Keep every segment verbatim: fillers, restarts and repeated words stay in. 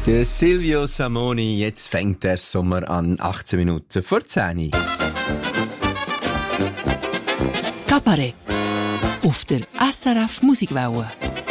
Der Silvio Samoni, jetzt fängt der Sommer an, achtzehn Minuten vor zehn. Kabarett auf der S R F Musikwelle.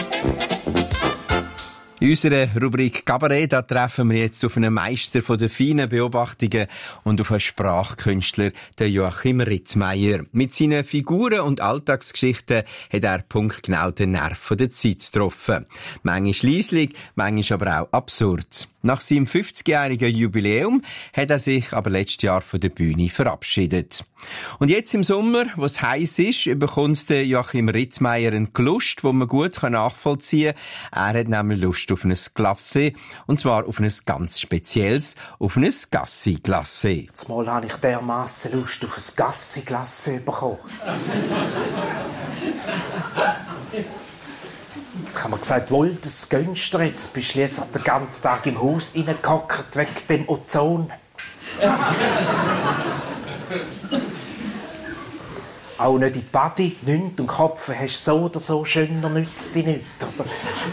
In unserer Rubrik Kabarett, da treffen wir jetzt auf einen Meister von der feinen Beobachtungen und auf einen Sprachkünstler, den Joachim Rittmeier. Mit seinen Figuren und Alltagsgeschichten hat er punktgenau den Nerv der Zeit getroffen. Manchmal leislich, manchmal aber auch absurd. Nach seinem fünfzigjährigen Jubiläum hat er sich aber letztes Jahr von der Bühne verabschiedet. Und jetzt im Sommer, wo es heiß ist, bekommt der Joachim Rittmeier eine Lust, die man gut nachvollziehen kann. Er hat nämlich Lust auf ein Glacé, und zwar auf ein ganz spezielles, auf ein Gassi-Glacé. Jetzt mal habe ich dermassen Lust auf ein Gassi-Glacé bekommen. Ich habe mir gesagt, wohl, das gönnst du jetzt. Bist du jetzt den ganzen Tag im Haus reingehockt wegen dem Ozon. Auch nicht in die Body, nichts und Kopf hast so oder so schöner, nützt dich nicht. Oder?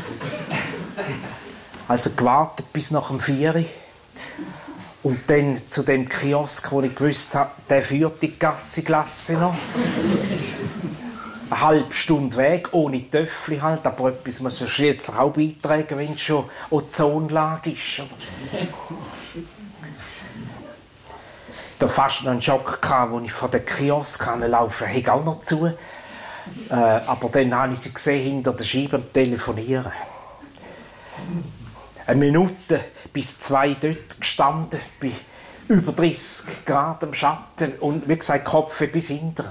Also gewartet bis nach dem vier. Und dann zu dem Kiosk, wo ich gewusst habe, der führt die Gassi-Glasse noch. Eine halbe Stunde Weg, ohne Töffel halt, aber etwas muss ja schliesslich auch beitragen, wenn es schon Ozonlage ist. Da fast noch einen Schock gehabt, als ich von der Kiosk laufen konnte, auch noch zu. Äh, aber dann habe ich sie gesehen, hinter der Scheibe am Telefonieren. Eine Minute bis zwei dort gestanden, bei über dreißig Grad im Schatten und wie gesagt, Kopf bis hinten.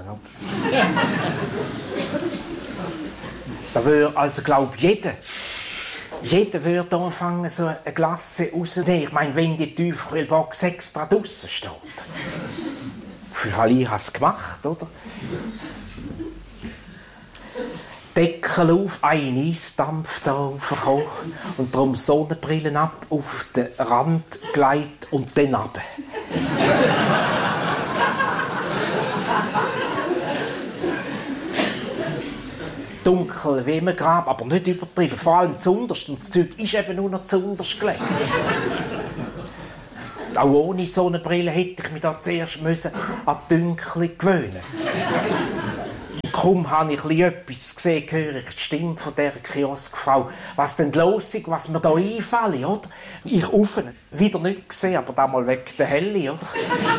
Da würde also, glaube ich, jeder, jeder würde anfangen, so eine Glasse rauszunehmen. Ich meine, wenn die Tiefkühlbox extra draussen steht. Auf jeden Fall, ich habe es gemacht, oder? Deckel auf, ein Eisdampf da raufgekommen und darum Sonnenbrillen ab, auf den Rand gelegt und dann runter. Dunkel wie im Grab, aber nicht übertrieben. Vor allem zuunterst. Und das Zeug ist eben nur noch zuunterst gelegt. Auch ohne Sonnenbrille hätte ich mich da zuerst müssen an die Dunkel gewöhnen. Kaum habe ich etwas gesehen, höre ich die Stimme von dieser Kioskfrau. Was denn los ist, was mir da einfällt, oder? Ich offen, wieder nicht gesehen, aber damals wegen der Helle, oder?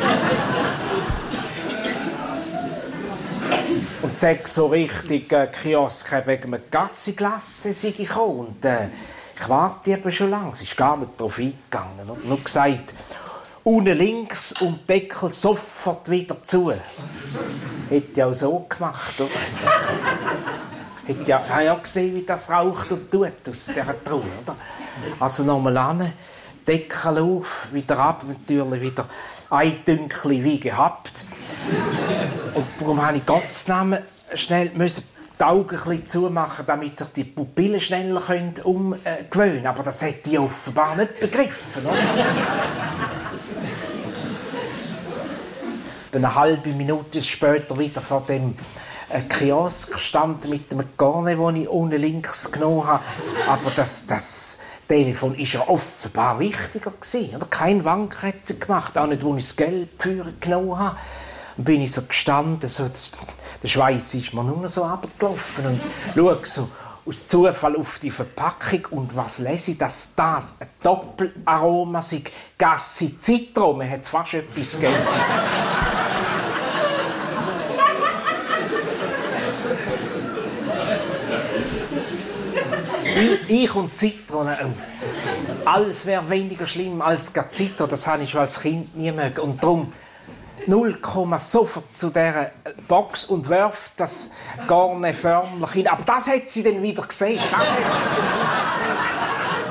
Und sag so richtig, äh, Kiosk wegen einem Gassi-Glasse sei ich gekommen. Und äh, ich warte eben schon lange, sie ist gar nicht darauf eingegangen. Und nur gesagt, unten links und Deckel sofort wieder zu. Hätte ich auch so gemacht, oder? Hätte ja, habe ja gesehen, wie das raucht und tut aus dieser Truhe, oder? Also nochmal an, Deckel auf, wieder ab, natürlich wieder ein Dünkli wie gehabt. Und darum musste ich Gottes Namen schnell müssen die Augen ein bisschen zumachen, damit sich die Pupillen schneller umgewöhnen können. Aber das hätte ich offenbar nicht begriffen, oder? Eine halbe Minute später wieder vor dem äh, Kiosk stand mit dem Garne, das ich unten links genommen habe. Aber das, das Telefon war ja offenbar wichtiger gewesen, oder? Kein Wank hat sie gemacht, auch nicht, wo ich das Geld für genommen habe. Dann bin ich so gestanden, so, das, der Schweiß ist mir nur noch so runtergelaufen und schaue so aus Zufall auf die Verpackung und was lese ich, dass das ein Doppelaroma sei. Gassi Zitron, man hat fast etwas gegeben. Ich und Zitrone auf. Alles wäre weniger schlimm als Zitron, das habe ich schon als Kind nie mögen. Und darum null Komma sofort zu dieser Box und wirft das Garne förmlich hin. Aber das hat sie dann wieder gesehen. Das hat sie dann wieder gesehen.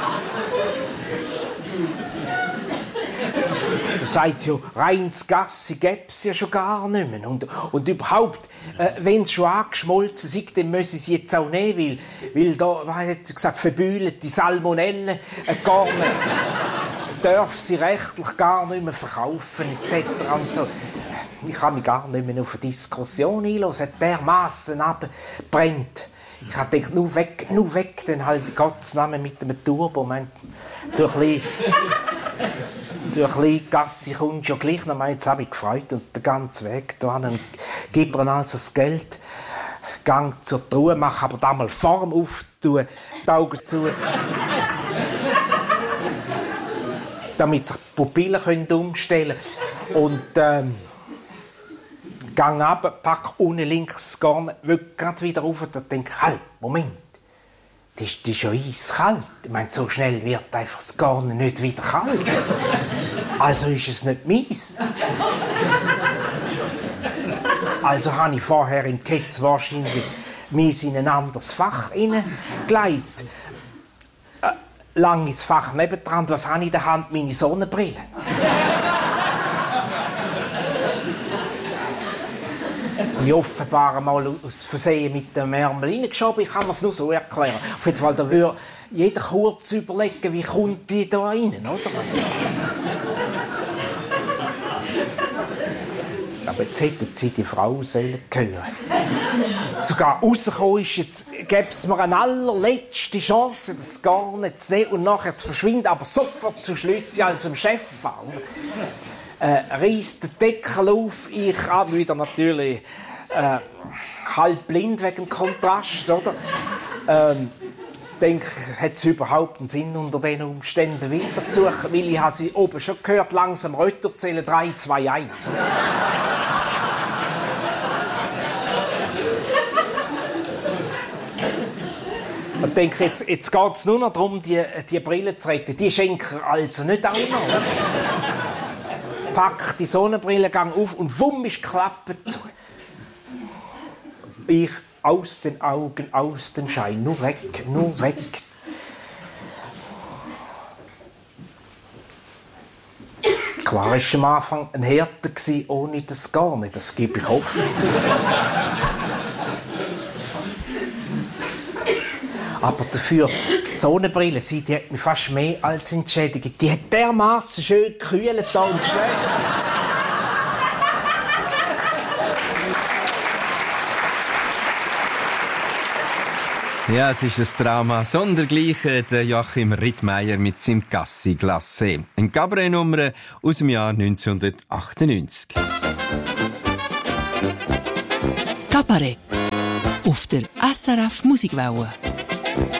Du sagst ja, reines Gassi gäbe es ja schon gar nicht mehr. Und, und überhaupt, äh, wenn es schon angeschmolzen ist, dann müssen sie jetzt auch nehmen, weil, weil da, was hat sie gesagt, verbühlte Salmonellen äh, gar nicht, darf sie rechtlich gar nicht mehr verkaufen, et cetera. Und so. Ich kann mich gar nicht mehr auf eine Diskussion einlassen. Es hat dermassen abbrennt. Ich habe gedacht, nur weg, nur weg, dann halt Gottes Namen mit dem Turbo. Mein, So ein bisschen... So ein bisschen Gassi kommst ja gleich noch mal, jetzt habe ich gefreut und den ganzen Weg da an, gib mir also das Geld, gang zur Truhe, mach aber da mal Form auf, tu die Augen zu, damit sich die Pupillen können umstellen können. Und ähm, gang runter, pack unten links das Garn, will gerade wieder rauf und denke, halt, Moment. Das ist, das ist ja eiskalt. Ich meine, so schnell wird einfach das Garn nicht wieder kalt. Also ist es nicht meins. Also habe ich vorher im Ketz wahrscheinlich meins in ein anderes Fach hineingelegt. Äh, lang ins Fach nebendran. Was habe ich in der Hand? Meine Sonnenbrille. Ich offenbar einmal aus Versehen mit dem Ärmel reingeschoben. Ich kann mir es nur so erklären. Auf jeden Fall, da würde jeder kurz überlegen, wie kommt die da rein, oder? Aber jetzt hätten sie die Frau sollen hören. Sogar rausgekommen ist, jetzt gäbe es mir eine allerletzte Chance, das gar nicht zu nehmen und nachher zu verschwinden, aber sofort zu Schlützi als dem Chef an. Äh, reißt den Deckel auf, ich habe wieder natürlich äh, halb blind wegen dem Kontrast, oder? Ähm, denke, hat es überhaupt einen Sinn, unter diesen Umständen weiter zu suchen, weil ich habe sie oben schon gehört, langsam Rötter zählen, drei, zwei, eins. Ich denke, jetzt, jetzt geht es nur noch darum, die, die Brille zu retten. Die schenken also nicht auch noch. Pack die Sonnenbrille, gang auf und wumm ist die Klappe zu. Ich aus den Augen, aus dem Schein, nur weg, nur weg. Klar war am Anfang ein Härte ohne das gar nicht, das gebe ich offen zu. Aber dafür, die Sonnenbrille, sie, die hat mich fast mehr als entschädigt. Die hat dermaßen schön gekühlt da und geschwächt. Ja, es ist ein Drama sondergleichen, der Joachim Rittmeier mit seinem Gassi Glacé. Eine Cabaret-Nummer aus dem Jahr neunzehnhundertachtundneunzig. Cabaret auf der S R F Musikwelle.